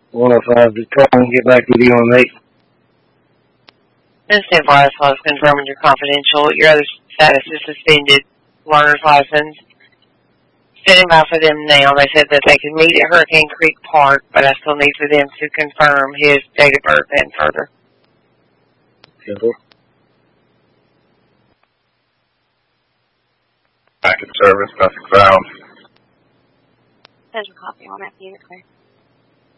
105, just call and get back with you on that. This is Wireless Plus confirming your confidential. Your other status is suspended. Learner's license. Standing by for them now. They said that they could meet at Hurricane Creek Park, but I still need for them to confirm his date of birth and further. Simple. Back in service, nothing found. There's a copy on that unit, clear.